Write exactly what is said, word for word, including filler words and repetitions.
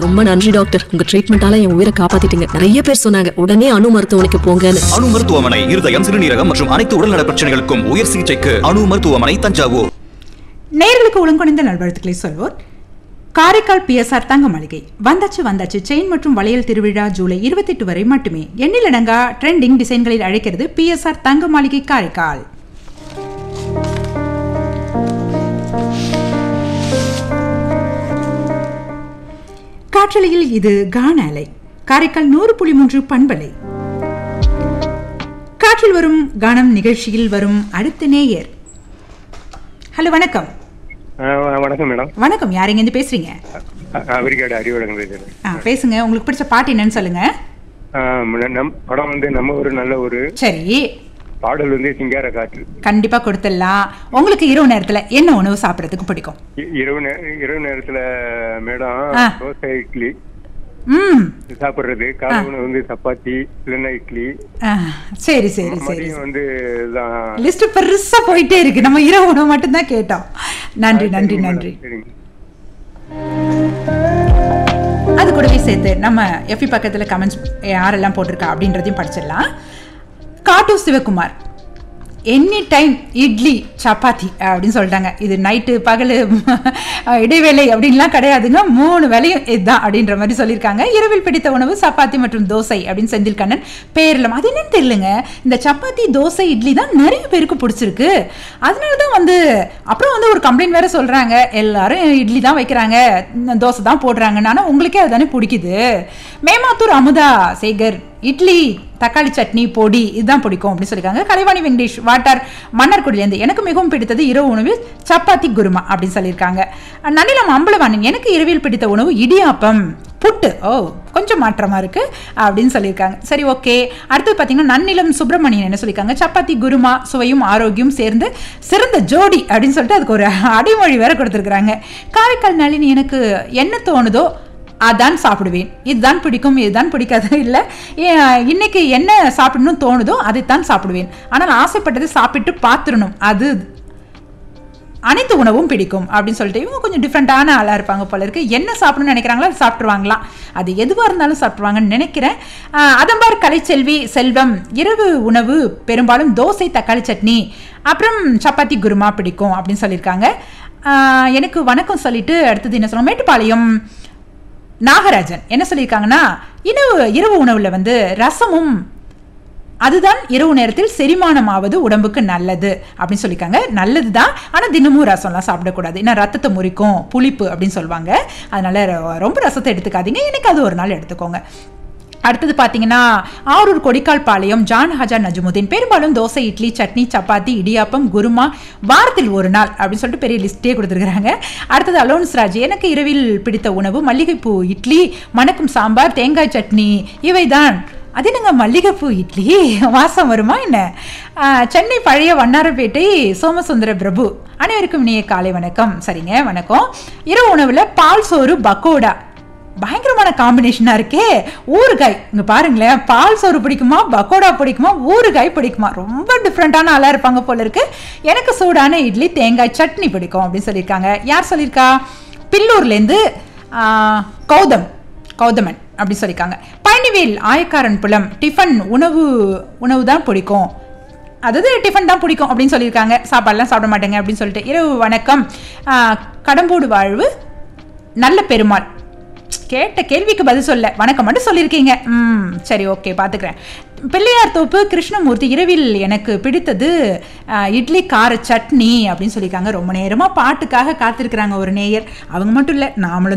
ரொம்ப நன்றி டாக்டர், உங்க ட்ரீட்மெண்டால என் உயிரை காப்பாத்திட்டீங்க. நிறைய பேர் சொன்னாங்க உடனே அணு மருத்துவமனைக்கு போங்கன்னு. அணு மருத்துவமனை இருதயம், சிறுநீரகம் மற்றும் அனைத்து உடல்நல பிரச்சனைகளுக்கும் உயர் சிகிச்சைக்கு அணு மருத்துவமனை, தஞ்சாவூர். நேயர்களுக்கு ஒழுங்குணிந்த நல்வாழ்த்துக்களை சொல்வோர் காரைக்கால் பிஎஸ்ஆர் தங்க மாளிகை. வந்தாச்சு வந்தாச்சு செயின் மற்றும் வளையல் திருவிழா ஜூலை இருபத்தி எட்டு வரை மட்டுமே. எண்ணிலடங்கா ட்ரெண்டிங் டிசைன்களில் அழைக்கிறது பிஎஸ்ஆர் தங்க மாளிகை காரைக்கால். காற்றலையில் இது கான அலை. காரைக்கால் நூறு புள்ளி மூன்று பண்பலை. காற்றில் வரும் கானம் நிகழ்ச்சியில் வரும் அடுத்த நேயர். ஹலோ, வணக்கம். வணக்கம் மேடம். வணக்கம், யாருங்க இருந்து பேசுறீங்க? அவரிக்காடு அறிவுலகம் பேசுறேன். பேசுங்க, உங்களுக்கு பிடிச்ச பாட்டு என்னன்னு சொல்லுங்க. படம் வந்து நம்ம ஒரு நல்ல ஒரு சரி, பாடல் வந்து சிங்கார காற்று. கண்டிப்பா கொடுத்துடலாம். உங்களுக்கு இரவு நேரத்துல என்ன உணவு சாப்பிடறதுக்கு பிடிக்கும்? இரவு இரவு நேரத்துல மேடம் தோசை, இட்லி சாப்பிடுறது. காலை உணவு வந்து சப்பாத்தி இல்லைன்னா இட்லி. சரி சரி சரி, வந்து லிஸ்ட் பெருசா போயிட்டே இருக்கு. நம்ம இரவு உணவு மட்டும் தான் கேட்டோம். நன்றி நன்றி நன்றி. அது கூடவே சேர்த்து நம்ம எஃபி பக்கத்துல கமெண்ட்ஸ் யாரெல்லாம் போட்டிருக்கா அப்படின்றதையும் படிச்சிடலாம். காட்டு சிவகுமார் எனி டைம் இட்லி சப்பாத்தி அப்படின்னு சொல்லிட்டாங்க. இது நைட்டு பகல் இடைவேளை அப்படின்லாம் கிடையாதுங்க, மூணு வேலையும் இதுதான் அப்படின்ற மாதிரி சொல்லியிருக்காங்க. இரவில் பிடித்த உணவு சப்பாத்தி மற்றும் தோசை அப்படின்னு செந்தில் கண்ணன் பேர்லாம். அது என்னன்னு தெரியலங்க, இந்த சப்பாத்தி தோசை இட்லி தான் நிறைய பேருக்கு பிடிச்சிருக்கு. அதனால தான் வந்து அப்புறம் வந்து ஒரு கம்ப்ளைண்ட் வேற சொல்றாங்க, எல்லாரும் இட்லி தான் வைக்கிறாங்க தோசை தான் போடுறாங்கன்னு. ஆனால் உங்களுக்கே அதுதானே பிடிக்குது. மேமாத்தூர் அமுதா சேகர் இட்லி தக்காளி சட்னி பொடி இதுதான் பிடிக்கும் அப்படின்னு சொல்லியிருக்காங்க. கலைவாணி வெங்கடேஷ் வாட்டார் மன்னர்குடியிலேருந்து எனக்கு மிகவும் பிடித்தது இரவு உணவு சப்பாத்தி குருமா அப்படின்னு சொல்லியிருக்காங்க. நன்னிலம் அம்பலவாணன் எனக்கு இரவில் பிடித்த உணவு இடியாப்பம் புட்டு. ஓ, கொஞ்சம் மாற்றமா இருக்கு அப்படின்னு சொல்லியிருக்காங்க. சரி, ஓகே. அடுத்து பார்த்தீங்கன்னா நன்னிலம் சுப்பிரமணியன் என்ன சொல்லியிருக்காங்க, சப்பாத்தி குருமா சுவையும் ஆரோக்கியம் சேர்ந்து சிறந்த ஜோடி அப்படின்னு சொல்லிட்டு அதுக்கு ஒரு அடிமொழி வேற கொடுத்துருக்குறாங்க. காரைக்கால் நளினி எனக்கு என்ன தோணுதோ அதான் சாப்பிடுவேன், இதுதான் பிடிக்கும் இதுதான் பிடிக்காது இல்லை, இன்னைக்கு என்ன சாப்பிடணும்னு தோணுதோ அதைத்தான் சாப்பிடுவேன். ஆனால் ஆசைப்பட்டதை சாப்பிட்டு பார்த்துடணும், அது அனைத்து உணவும் பிடிக்கும் அப்படின்னு சொல்லிட்டு இவங்க கொஞ்சம் டிஃப்ரெண்டான ஆளாக இருப்பாங்க போல இருக்கு. என்ன சாப்பிடணும்னு நினைக்கிறாங்களோ அது சாப்பிட்ருவாங்களாம், அது எதுவாக இருந்தாலும் சாப்பிட்ருவாங்கன்னு நினைக்கிறேன். அதம்பார் கலைச்செல்வி செல்வம் இரவு உணவு பெரும்பாலும் தோசை தக்காளி சட்னி அப்புறம் சப்பாத்தி குருமா பிடிக்கும் அப்படின்னு சொல்லியிருக்காங்க. எனக்கு வணக்கம் சொல்லிட்டு அடுத்தது என்ன சொல்லணும், மேட்டுப்பாளையம் நாகராஜன் என்ன சொல்லியிருக்காங்கன்னா இரவு இரவு உணவுல வந்து ரசமும் அதுதான் இரவு நேரத்தில் செரிமானமாவது உடம்புக்கு நல்லது அப்படின்னு சொல்லியிருக்காங்க. நல்லது தான், ஆனால் தினமும் ரசம்லாம் சாப்பிடக்கூடாது, ஏன்னா ரத்தத்தை முறிக்கும் புளிப்பு அப்படின்னு சொல்லுவாங்க. அதனால ரொம்ப ரசத்தை எடுத்துக்காதீங்க, எனக்கு அது ஒரு நாள் எடுத்துக்கோங்க. அடுத்தது பார்த்தீங்கன்னா ஆரூர் கொடிக்கால் பாளையம் ஜான் ஹஜா நஜமுதீன் பெரும்பாலும் தோசை இட்லி சட்னி சப்பாத்தி இடியாப்பம் குருமா வாரத்தில் ஒரு நாள் அப்படின்னு சொல்லிட்டு பெரிய லிஸ்டே கொடுத்துருக்குறாங்க. அடுத்தது அலோன்ஸ் ராஜ் எனக்கு இரவில் பிடித்த உணவு மல்லிகைப்பூ இட்லி மணக்கும் சாம்பார் தேங்காய் சட்னி இவை தான். அது என்னங்க மல்லிகைப்பூ இட்லி வாசம் வருமா என்ன? சென்னை பழைய வண்ணாரப்பேட்டை சோமசுந்தர பிரபு அனைவருக்கும் இனிய காலை வணக்கம். சரிங்க, வணக்கம். இரவு உணவுல பால் சோறு பக்கோடா பயங்கரமான காம்பினேஷனா இருக்கே. ஊறுகாய் இங்க பாருங்களேன், பால் சோறு பிடிக்குமா பக்கோடா பிடிக்குமா ஊறுகாய் பிடிக்குமா, ரொம்ப டிஃப்ரெண்டான ஆளா இருப்பாங்க போல இருக்கு. எனக்கு சூடான இட்லி தேங்காய் சட்னி பிடிக்கும் அப்படின்னு சொல்லியிருக்காங்க. யார் சொல்லியிருக்கா? பில்லூர்ல இருந்து கௌதம் கௌதமன் அப்படி சொல்லியிருக்காங்க. பழனிவேல் ஆயக்காரன் புலம் டிஃபன் உணவு உணவு தான் பிடிக்கும், அதாவது டிஃபன் தான் பிடிக்கும் அப்படின்னு சொல்லியிருக்காங்க. சாப்பாடுலாம் சாப்பிட மாட்டேங்க அப்படின்னு சொல்லிட்டு. இரவு வணக்கம் கடம்பூடு வாழ்வு நல்ல பெருமாள் கேட்ட கேள்விக்கு பதில் சொல்ல வணக்கம் மட்டும் சொல்லியிருக்கீங்க. ம் சரி, ஓகே, பார்த்துக்கிறேன். பிள்ளையார் தோப்பு கிருஷ்ணமூர்த்தி இரவில் எனக்கு பிடித்தது இட்லி கார சட்னி அப்படின்னு சொல்லியிருக்காங்க. ரொம்ப நேரமாக பாட்டுக்காக காத்திருக்கிறாங்க ஒரு நேயர். அவங்க மட்டும் இல்லை, நாமளும்